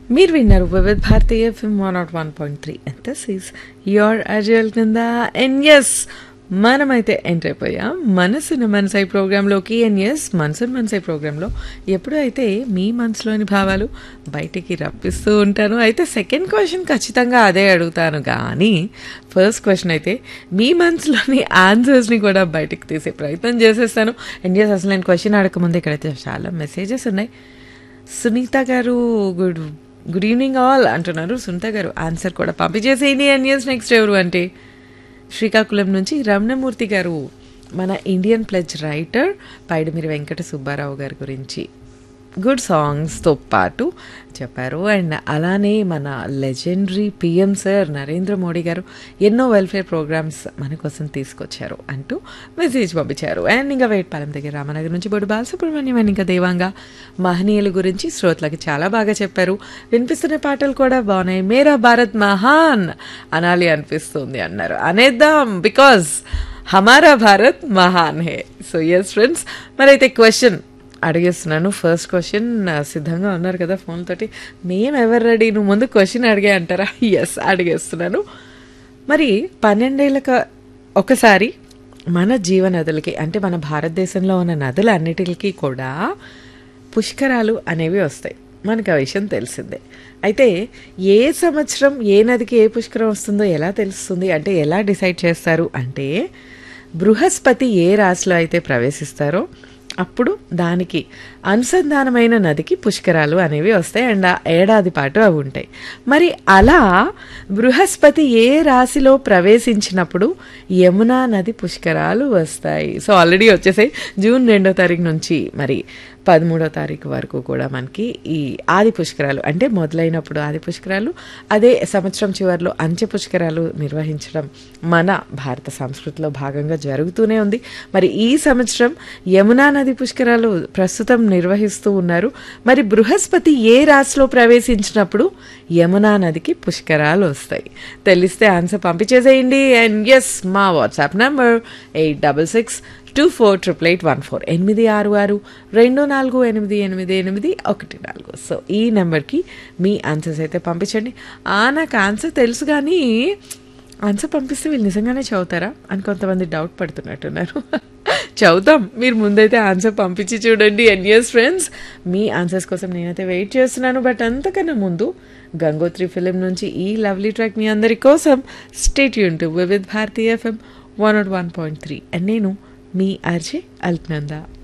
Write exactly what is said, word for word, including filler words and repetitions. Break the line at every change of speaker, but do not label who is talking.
మీరు విన్నారు Vividh Bharati FM one not one point three and this is your అజల్ కింద and yes మనమైతే ఎంటర్ అయిపోయాం మనసున మనసై ప్రోగ్రాంలోకి అండ్ ఎస్ మనసున మనసై ప్రోగ్రాంలో ఎప్పుడు అయితే మీ మనసులోని భావాలు బయటికి రప్పిస్తూ ఉంటాను. అయితే సెకండ్ క్వశ్చన్ ఖచ్చితంగా అదే అడుగుతాను, కానీ ఫస్ట్ క్వశ్చన్ అయితే మీ మనసులోని ఆన్సర్స్ని కూడా బయటికి తీసే ప్రయత్నం చేసేస్తాను. అండ్ ఎస్ అసలు నేను క్వశ్చన్ అడగకముందు ఇక్కడైతే చాలా మెసేజెస్ ఉన్నాయి. సునీత గారు గుడ్ గుడ్ ఈవినింగ్ ఆల్ అంటున్నారు. సునీత గారు ఆన్సర్ కూడా పంపించేసేయండి. అండ్ ఎస్ నెక్స్ట్ ఎవరు అంటే శ్రీకాకుళం నుంచి రమణమూర్తి గారు, మన Indian pledge writer పైడిమిరి Venkata Subbarao గారి గురించి గుడ్ సాంగ్స్తో పాటు చెప్పారు. అండ్ అలానే మన legendary PM sir Narendra Modi గారు ఎన్నో వెల్ఫేర్ ప్రోగ్రామ్స్ మన కోసం తీసుకొచ్చారు అంటూ మెసేజ్ పంపించారు. అండ్ ఇంకా వేట్పాలెం దగ్గర రామనగర్ నుంచి బొడు బాలసుబ్రహ్మణ్యం అండ్ ఇంకా దేవాంగ మహనీయుల గురించి శ్రోతలకి చాలా బాగా చెప్పారు. వినిపిస్తున్న పాటలు కూడా బాగున్నాయి. మేరా భారత్ మహాన్ అనాలి అనిపిస్తుంది అన్నారు. అనేద్దాం, బికాజ్ హమారా భారత్ మహాన్ హే. సో ఎస్ ఫ్రెండ్స్, మరైతే క్వశ్చన్ అడిగేస్తున్నాను. ఫస్ట్ క్వశ్చన్ సిద్ధంగా ఉన్నారు కదా ఫోన్ తోటి? మేము ఎవరు రెడీ, నువ్వు ముందు క్వశ్చన్ అడిగే అంటారా? ఎస్ అడిగేస్తున్నాను. మరి పన్నెండేళ్ళక ఒకసారి మన జీవనదులకి అంటే మన భారతదేశంలో ఉన్న నదుల అన్నిటికీ కూడా పుష్కరాలు అనేవి వస్తాయి. మనకు ఆ విషయం తెలిసిందే. అయితే ఏ సంవత్సరం ఏ నదికి ఏ పుష్కరం వస్తుందో ఎలా తెలుస్తుంది అంటే ఎలా డిసైడ్ చేస్తారు అంటే బృహస్పతి ఏ రాశిలో అయితే ప్రవేశిస్తారో అప్పుడు దానికి అనుసంధానమైన నదికి పుష్కరాలు అనేవి వస్తాయి. అండ్ ఆ ఏడాది పాటు అవి ఉంటాయి. మరి అలా బృహస్పతి ఏ రాశిలో ప్రవేశించినప్పుడు యమునా నది పుష్కరాలు వస్తాయి. సో ఆల్రెడీ వచ్చేసాయి. జూన్ రెండో తారీఖు నుంచి మరి పదమూడో తారీఖు వరకు కూడా మనకి ఈ ఆది పుష్కరాలు అంటే మొదలైనప్పుడు ఆది పుష్కరాలు, అదే సంవత్సరం చివరిలో అంచె పుష్కరాలు నిర్వహించడం మన భారత సంస్కృతిలో భాగంగా జరుగుతూనే ఉంది. మరి ఈ సంవత్సరం యమునా నది పుష్కరాలు ప్రస్తుతం నిర్వహిస్తూ ఉన్నారు. మరి బృహస్పతి ఏ రాశిలో ప్రవేశించినప్పుడు యమునా నదికి పుష్కరాలు వస్తాయి తెలిస్తే ఆన్సర్ పంపించేసేయండి. అండ్ ఎస్ మా WhatsApp number eight double six two four triple eight one four ఎనిమిది ఆరు ఆరు రెండు నాలుగు ఎనిమిది ఎనిమిది ఎనిమిది ఒకటి నాలుగు. సో ఈ నెంబర్కి మీ ఆన్సర్స్ అయితే పంపించండి. నాకు ఆన్సర్ తెలుసు కానీ ఆన్సర్ పంపిస్తే వీళ్ళు నిజంగానే చదువుతారా అని కొంతమంది డౌట్ పడుతున్నట్టున్నారు. చదువుతాం, మీరు ముందైతే ఆన్సర్ పంపించి చూడండి. And yes friends, me answers కోసం నేనైతే వెయిట్ చేస్తున్నాను. బట్ అంతకన్నా ముందు గంగోత్రి ఫిలిం నుంచి ఈ లవ్లీ ట్రాక్ మీ అందరి కోసం. Stay tune to Vividh Bharati FM one not one point three and నేను మీ ఆర్జే అల్క్నందా.